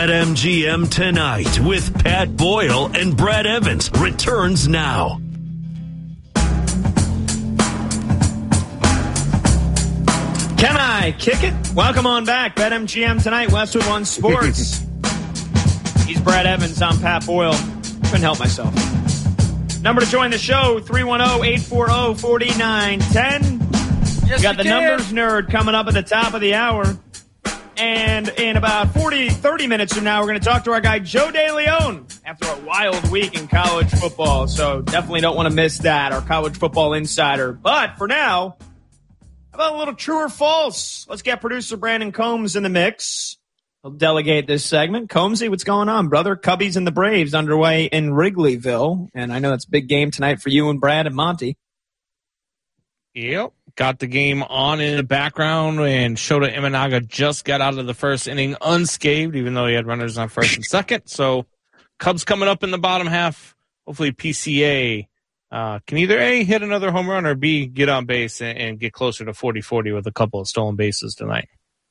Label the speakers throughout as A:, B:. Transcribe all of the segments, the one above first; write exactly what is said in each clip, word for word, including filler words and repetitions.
A: BetMGM Tonight with Pat Boyle and Brad Evans returns now.
B: Can I kick it? Welcome on back. BetMGM Tonight, Westwood One Sports. He's Brad Evans. I'm Pat Boyle. Couldn't help myself. Number to join the show, three one zero, eight four zero, four nine one zero. Yes, we got we the can. Numbers nerd coming up at the top of the hour. And in about forty, thirty minutes from now, we're going to talk to our guy, Joe DeLeon, after a wild week in college football. So definitely don't want to miss that, our college football insider. But for now, how about a little true or false? Let's get producer Brandon Combs in the mix. He'll delegate this segment. Combsy, what's going on, brother? Cubbies and the Braves underway in Wrigleyville. And I know that's a big game tonight for you and Brad and Monty.
C: Yep. Got the game on in the background, and Shota Imanaga just got out of the first inning unscathed, even though he had runners on first and second. So Cubs coming up in the bottom half. Hopefully P C A uh, can either A, hit another home run, or B, get on base and, and get closer to forty forty with a couple of stolen bases tonight.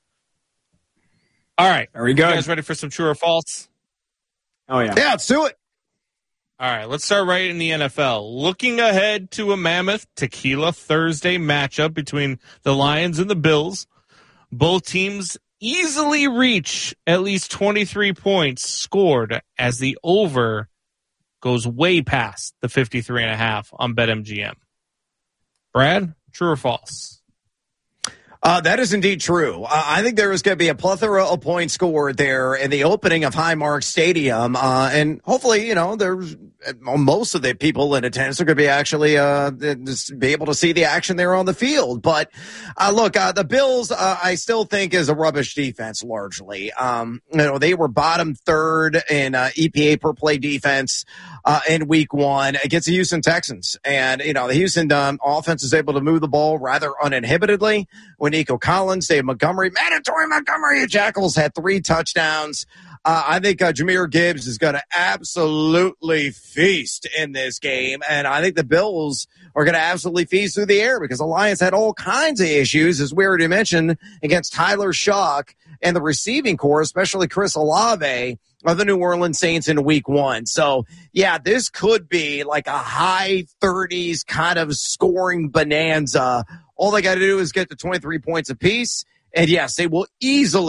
C: All right.
B: There we go.
C: You guys ready for some true or false?
B: Oh, yeah.
D: Yeah, let's do it.
C: All right, let's start right in the N F L. Looking ahead to a mammoth Tequila Thursday matchup between the Lions and the Bills. Both teams easily reach at least twenty-three points scored as the over goes way past the fifty-three and a half on BetMGM. Brad, true or false?
D: Uh, that is indeed true. Uh, I think there is going to be a plethora of points scored there in the opening of Highmark Stadium. Uh, and hopefully, you know, there's most of the people in attendance are going to be actually uh, just be able to see the action there on the field. But uh, look, uh, the Bills, uh, I still think is a rubbish defense largely. Um, you know, they were bottom third in uh, E P A per play defense uh, in week one against the Houston Texans. And, you know, the Houston um, offense is able to move the ball rather uninhibitedly. When Nico Collins, Dave Montgomery, mandatory Montgomery, Jackals had three touchdowns. Uh, I think uh, Jahmyr Gibbs is going to absolutely feast in this game. And I think the Bills are going to absolutely feast through the air because the Lions had all kinds of issues, as we already mentioned, against Tyler Shough and the receiving core, especially Chris Olave of the New Orleans Saints in week one. So, yeah, this could be like a high thirties kind of scoring bonanza. All they got to do is get to twenty-three points apiece. And, yes, they will easily